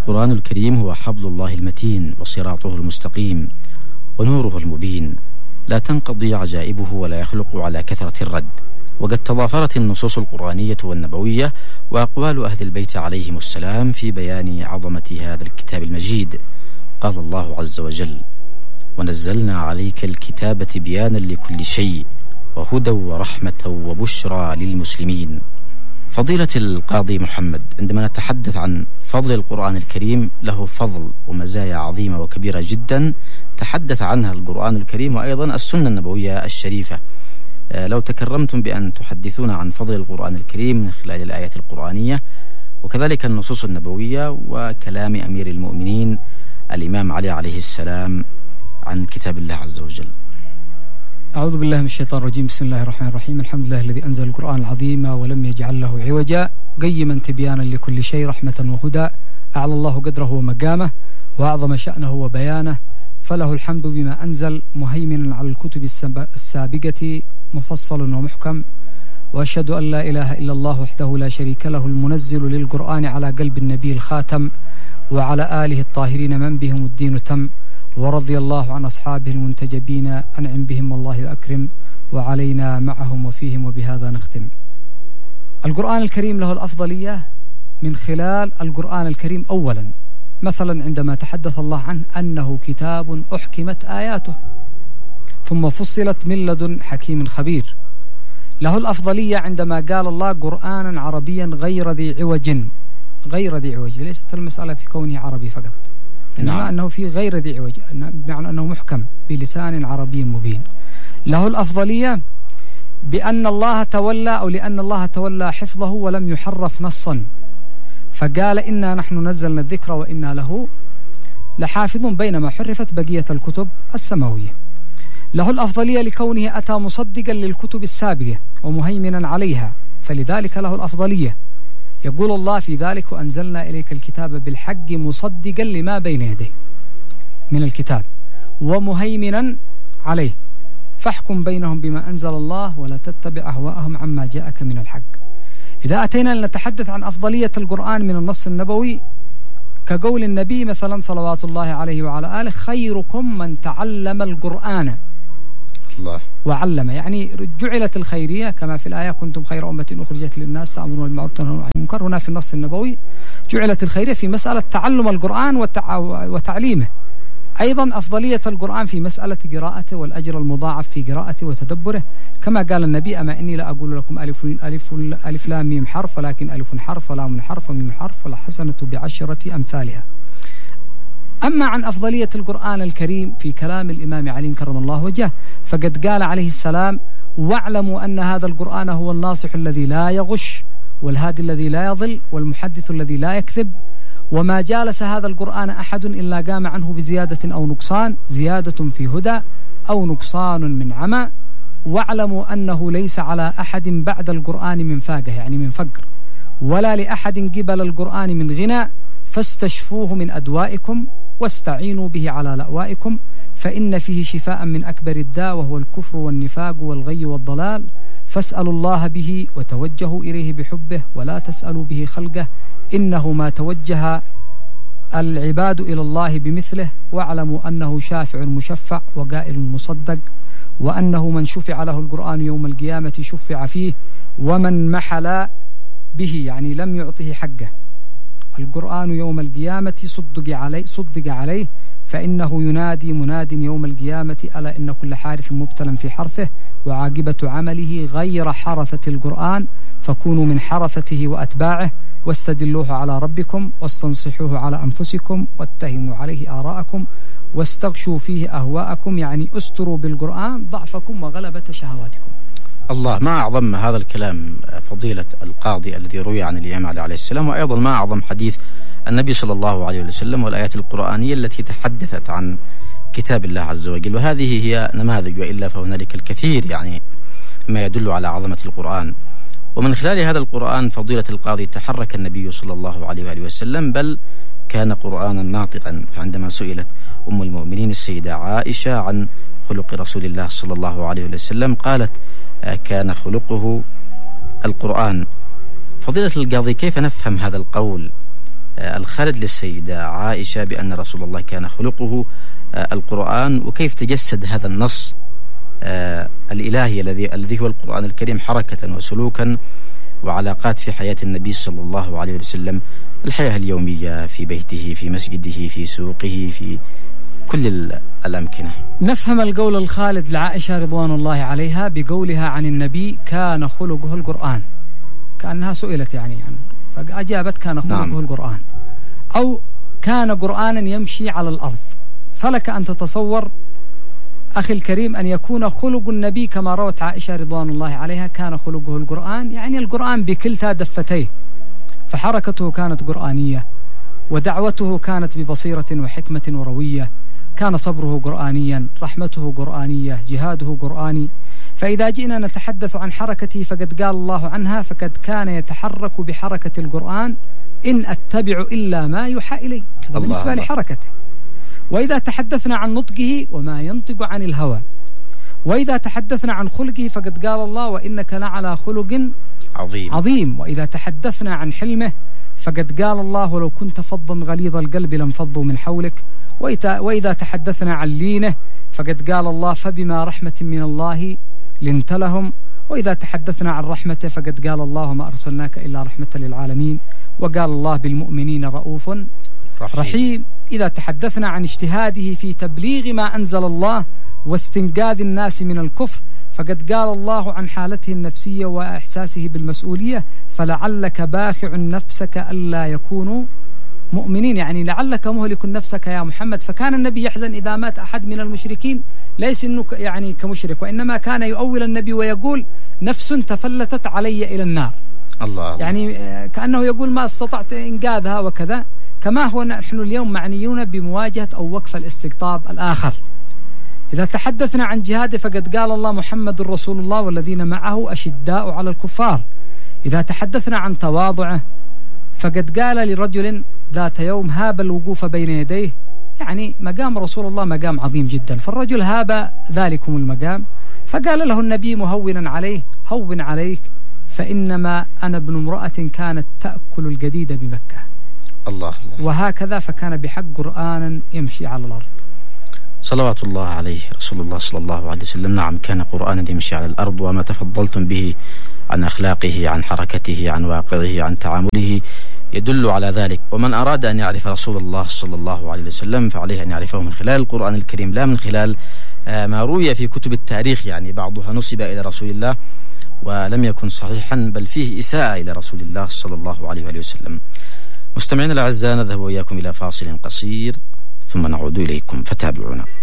القرآن الكريم هو حبل الله المتين وصراطه المستقيم ونوره المبين، لا تنقضي عجائبه ولا يخلق على كثرة الرد. وقد تضافرت النصوص القرآنية والنبوية وأقوال أهل البيت عليهم السلام في بيان عظمة هذا الكتاب المجيد. قال الله عز وجل: ونزلنا عليك الكتاب تبيانا لكل شيء وهدى ورحمة وبشرى للمسلمين. فضيلة القاضي محمد، عندما نتحدث عن فضل القرآن الكريم له فضل ومزايا عظيمة وكبيرة جدا تحدث عنها القرآن الكريم وأيضا السنة النبوية الشريفة. لو تكرمتم بأن تحدثونا عن فضل القرآن الكريم من خلال الآيات القرآنية وكذلك النصوص النبوية وكلام أمير المؤمنين الإمام علي عليه السلام عن كتاب الله عز وجل. أعوذ بالله من الشيطان الرجيم. بسم الله الرحمن الرحيم. الحمد لله الذي أنزل القرآن العظيم ولم يجعل له عوجا قيما تبيانا لكل شيء رحمة وهدى. أعلى الله قدره ومقامه وأعظم شأنه وبيانه، فله الحمد بما أنزل مهيمنا على الكتب السابقة مفصل ومحكم. وأشهد أن لا إله إلا الله وحده لا شريك له المنزل للقرآن على قلب النبي الخاتم وعلى آله الطاهرين من بهم الدين تم. ورضي الله عن أصحابه المنتجبين أنعم بهم والله أكرم وعلينا معهم وفيهم وبهذا نختم. القرآن الكريم له الأفضلية من خلال القرآن الكريم. أولا مثلا عندما تحدث الله عنه أنه كتاب أحكمت آياته ثم فصلت من لدن حكيم خبير. له الأفضلية عندما قال الله قرآنا عربيا غير ذي عوج. غير ذي عوج ليست المسألة في كونه عربي فقط، إنما أنه في غير ذي عوج، بمعنى أنه محكم بلسان عربي مبين. له الأفضلية بأن الله تولى أو لأن الله تولى حفظه ولم يحرف نصا، فقال إنا نحن نزلنا الذكر وإنا له لحافظون، بينما حرفت بقية الكتب السماوية. له الأفضلية لكونه أتى مصدقا للكتب السابقة ومهيمنا عليها، فلذلك له الأفضلية. يقول الله في ذلك: وأنزلنا إليك الكتاب بالحق مصدقا لما بين يديه من الكتاب ومهيمنا عليه فاحكم بينهم بما أنزل الله ولا تتبع أهواءهم عما جاءك من الحق. إذا أتينا لنتحدث عن أفضلية القرآن من النص النبوي كقول النبي مثلا صلوات الله عليه وعلى آله: خيركم من تعلم القرآن الله وعلم. يعني جعلت الخيرية كما في الآية: كنتم خير أمة أخرجت للناس تأمرون بالمعروف وتنهون عن المنكر. هنا في النص النبوي جعلت الخيرية في مسألة تعلم القرآن وتعليمه. أيضا أفضلية القرآن في مسألة قراءته والأجر المضاعف في قراءته وتدبره، كما قال النبي: أما إني لا أقول لكم ألف لام ميم حرف، ولكن ألف حرف ولام حرف وميم حرف والحسنة بعشرة أمثالها. أما عن أفضلية القرآن الكريم في كلام الإمام علي كرم الله وجهه، فقد قال عليه السلام: واعلموا أن هذا القرآن هو الناصح الذي لا يغش والهادي الذي لا يضل والمحدث الذي لا يكذب، وما جالس هذا القرآن أحد إلا قام عنه بزيادة أو نقصان، زيادة في هدى أو نقصان من عمى. واعلموا أنه ليس على أحد بعد القرآن من فاقة، يعني من فقر، ولا لأحد قبل القرآن من غنى، فاستشفوه من أدوائكم واستعينوا به على لأوائكم، فإن فيه شفاء من أكبر الداء وهو الكفر والنفاق والغي والضلال، فاسألوا الله به وتوجهوا إليه بحبه ولا تسألوا به خلقه، إنه ما توجه العباد إلى الله بمثله. واعلموا أنه شافع مشفع وقائل مصدق، وأنه من شفع له القرآن يوم القيامة شفع فيه، ومن محل به يعني لم يعطه حقه القرآن يوم القيامة صدق عليه، فإنه ينادي مناد يوم القيامة: ألا إن كل حارث مبتلى في حرثه وعاقبة عمله غير حرثة القرآن، فكونوا من حرثته وأتباعه، واستدلوه على ربكم واستنصحوه على أنفسكم واتهموا عليه آراءكم واستغشوا فيه أهواءكم، يعني استروا بالقرآن ضعفكم وغلبة شهواتكم. الله، ما أعظم هذا الكلام فضيلة القاضي الذي روي عن الإمام علي عليه السلام، وأيضا ما أعظم حديث النبي صلى الله عليه وسلم والآيات القرآنية التي تحدثت عن كتاب الله عز وجل. وهذه هي نماذج، وإلا فهنالك الكثير يعني ما يدل على عظمة القرآن. ومن خلال هذا القرآن فضيلة القاضي تحرك النبي صلى الله عليه وآله وسلم، بل كان قرآنا ناطقا. فعندما سئلت أم المؤمنين السيدة عائشة عن خلق رسول الله صلى الله عليه وسلم قالت: كان خلقه القرآن. فضيلة القاضي، كيف نفهم هذا القول الخالد للسيدة عائشة بأن رسول الله كان خلقه القرآن، وكيف تجسد هذا النص الإلهي الذي هو القرآن الكريم حركة وسلوكا وعلاقات في حياة النبي صلى الله عليه وسلم، الحياة اليومية في بيته، في مسجده، في سوقه، في كل الأمكنة. نفهم القول الخالد لعائشة رضوان الله عليها بقولها عن النبي كان خلقه القرآن، كأنها سئلت يعني عنه فأجابت كان خلقه القرآن، أو كان قرآنا يمشي على الأرض. فلك أن تتصور أخي الكريم أن يكون خلق النبي كما روت عائشة رضوان الله عليها كان خلقه القرآن، يعني القرآن بكلتا دفتيه، فحركته كانت قرآنية، ودعوته كانت ببصيرة وحكمة وروية، كان صبره قرآنيا، رحمته قرآنية، جهاده قرآني. فإذا جئنا نتحدث عن حركته فقد قال الله عنها فقد كان يتحرك بحركة القرآن إن أتبع إلا ما يوحى إلي، بالنسبة لحركته. وإذا تحدثنا عن نطقه وما ينطق عن الهوى، وإذا تحدثنا عن خلقه فقد قال الله وإنك لعلى خلق عظيم. وإذا تحدثنا عن حلمه فقد قال الله ولو كنت فظا غليظ القلب لانفضوا من حولك. وإذا تحدثنا عن لينه فقد قال الله فبما رحمة من الله لنت لهم. وإذا تحدثنا عن رحمته فقد قال الله ما أرسلناك إلا رحمة للعالمين، وقال الله بالمؤمنين رؤوف رحيم. إذا تحدثنا عن اجتهاده في تبليغ ما أنزل الله واستنقاذ الناس من الكفر فقد قال الله عن حالته النفسية وإحساسه بالمسؤولية فلعلك باخع نفسك ألا يكونوا مؤمنين، يعني لعلك مهلك نفسك يا محمد. فكان النبي يحزن إذا مات أحد من المشركين، ليس إنه يعني كمشرك، وإنما كان يؤول النبي ويقول نفس تفلتت علي إلى النار، الله، يعني كأنه يقول ما استطعت إنقاذها وكذا. كما هو نحن اليوم معنيون بمواجهة أو وقف الاستقطاب الآخر. إذا تحدثنا عن جهاده فقد قال الله محمد رسول الله والذين معه أشداء على الكفار. إذا تحدثنا عن تواضعه فقد قال لرجل ذات يوم هاب الوقوف بين يديه، يعني مقام رسول الله مقام عظيم جدا، فالرجل هاب ذلكم المقام، فقال له النبي مهونا عليه هون عليك فإنما أنا ابن امرأة كانت تأكل الجديد بمكة. الله. وهكذا فكان بحق قرآنا يمشي على الأرض صلوات الله عليه رسول الله صلى الله عليه وسلم. نعم، كان قرآنا يمشي على الأرض، وما تفضلتم به عن أخلاقه، عن حركته، عن واقعه، عن تعامله يدل على ذلك. ومن أراد أن يعرف رسول الله صلى الله عليه وسلم فعليه أن يعرفه من خلال القرآن الكريم، لا من خلال ما روي في كتب التاريخ، يعني بعضها نسب إلى رسول الله ولم يكن صحيحا، بل فيه إساءة إلى رسول الله صلى الله عليه وسلم. مستمعينا الأعزاء، نذهب وإياكم إلى فاصل قصير ثم نعود إليكم، فتابعونا.